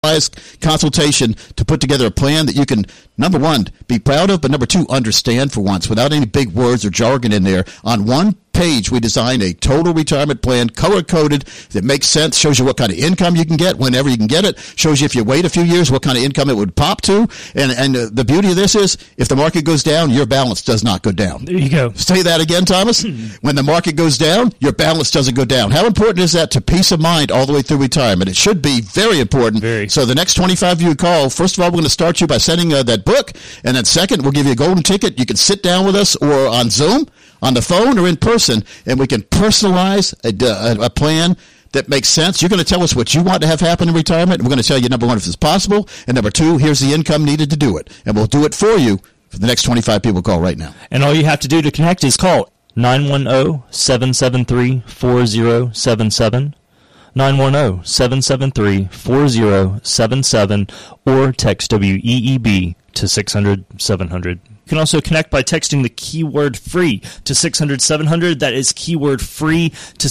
consultation to put together a plan that you can, number one, be proud of, but number two, understand for once without any big words or jargon in there. On one page, we designed a total retirement plan, color-coded, that makes sense, shows you what kind of income you can get whenever you can get it, shows you if you wait a few years what kind of income it would pop to. And the beauty of this is if the market goes down, your balance does not go down. There you go. Say that again, Thomas. When the market goes down, your balance doesn't go down. How important is that to peace of mind all the way through retirement? It should be very important. Very. So the next 25 you call, first of all, we're going to start you by sending that book. And then second, we'll give you a golden ticket. You can sit down with us or on Zoom, on the phone, or in person, and we can personalize a plan that makes sense. You're going to tell us what you want to have happen in retirement. We're going to tell you, number one, if it's possible, and number two, here's the income needed to do it. And we'll do it for you for the next 25 people call right now. And all you have to do to connect is call 910-773-4077, 910-773-4077, or text WEEB to 600-700. You can also connect by texting the keyword free to 600-700. That is keyword free to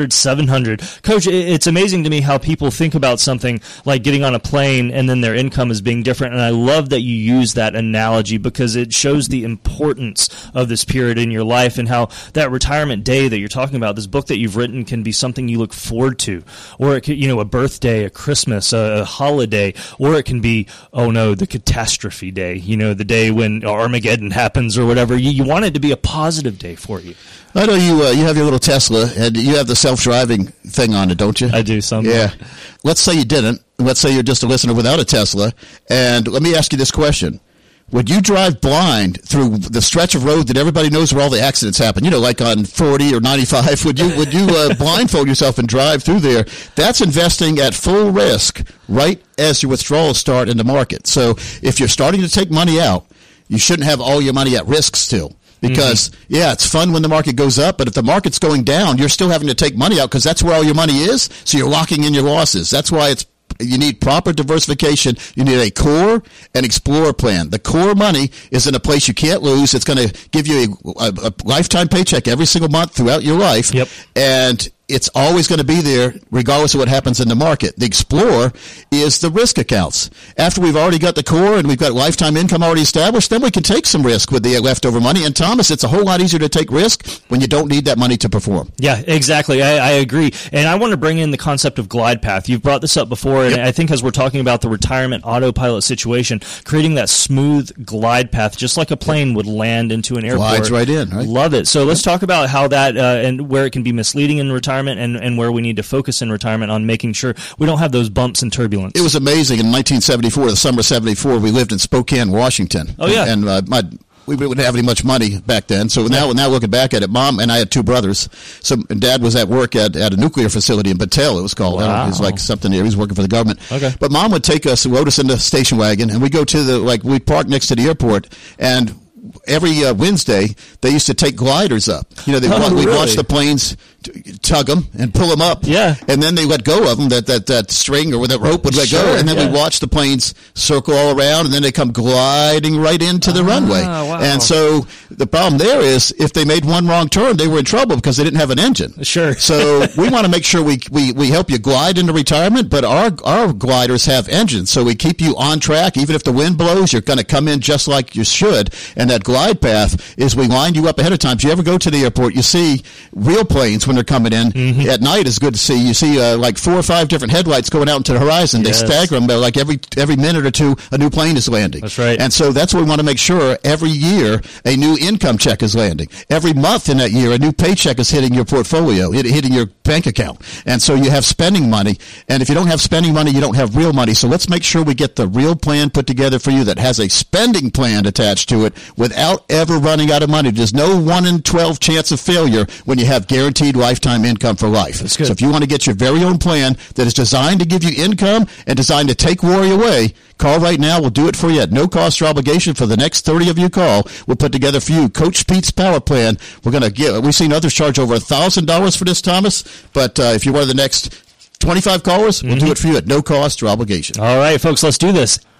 600-700. Coach, it's amazing to me how people think about something like getting on a plane and then their income as being different. And I love that you use that analogy because it shows the importance of this period in your life and how that retirement day that you're talking about, this book that you've written, can be something you look forward to. Or it could, a birthday, a Christmas, a holiday, or it can be, the catastrophe day, the day when Armageddon happens or whatever. You want it to be a positive day for you. I know you have your little Tesla, and you have the self-driving thing on it, don't you? I do, somewhat. Yeah. Let's say you didn't. Let's say you're just a listener without a Tesla, and let me ask you this question. Would you drive blind through the stretch of road that everybody knows where all the accidents happen? Like on 40 or 95. Would you blindfold yourself and drive through there? That's investing at full risk right as your withdrawals start in the market. So if you're starting to take money out, you shouldn't have all your money at risk still. Because, it's fun when the market goes up, but if the market's going down, you're still having to take money out because that's where all your money is, so you're locking in your losses. That's why you need proper diversification. You need a core and explorer plan. The core money is in a place you can't lose. It's going to give you a lifetime paycheck every single month throughout your life. Yep. And it's always going to be there regardless of what happens in the market. The explorer is the risk accounts. After we've already got the core and we've got lifetime income already established, then we can take some risk with the leftover money. And Thomas, it's a whole lot easier to take risk when you don't need that money to perform. Yeah, exactly. I agree. And I want to bring in the concept of glide path. You've brought this up before, and I think as we're talking about the retirement autopilot situation, creating that smooth glide path, just like a plane would land into an airport. Glides right in, right? Love it. So let's talk about how that and where it can be misleading in retirement and where we need to focus in retirement on making sure we don't have those bumps and turbulence. It was amazing. In 1974, the summer of 74, we lived in Spokane, Washington. Oh, yeah. And we didn't have any much money back then. So now looking back at it, Mom and I had two brothers. And Dad was at work at a nuclear facility in Battelle, it was called. Wow. It was like something there. He was working for the government. Okay. But Mom would take us, load us in the station wagon, and we'd go to we'd park next to the airport, and every Wednesday, they used to take gliders up. We'd watch the planes tug them and pull them up. Yeah. And then they let go of them, that string or that rope would let go. And then we'd watch the planes circle all around, and then they come gliding right into the runway. Wow. And so the problem there is if they made one wrong turn, they were in trouble because they didn't have an engine. Sure. So we want to make sure we help you glide into retirement, but our gliders have engines. So we keep you on track. Even if the wind blows, you're going to come in just like you should. And that glide path is we line you up ahead of time. If you ever go to the airport, you see real planes when they're coming in. Mm-hmm. At night is good to see. You see 4 or 5 different headlights going out into the horizon. Yes. They stagger them. Like every minute or two, a new plane is landing. That's right. And so that's what we want to make sure. Every year, a new income check is landing. Every month in that year, a new paycheck is hitting your portfolio, hitting your bank account. And so you have spending money. And if you don't have spending money, you don't have real money. So let's make sure we get the real plan put together for you that has a spending plan attached to it without ever running out of money. There's no 1 in 12 chance of failure when you have guaranteed lifetime income for life. That's good. So if you want to get your very own plan that is designed to give you income and designed to take worry away, call right now. We'll do it for you at no cost or obligation. For the next 30 of you call, we'll put together for you Coach Pete's Power Plan. We've seen others charge over $1,000 for this, Thomas, but if you're one of the next 25 callers, we'll do it for you at no cost or obligation. All right, folks, let's do this.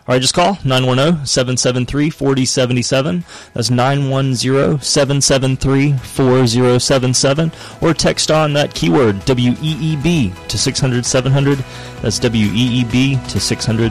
All right, just call 910-773-4077. That's 910-773-4077. Or text on that keyword WEEB to 600-700. That's WEEB to 600-700.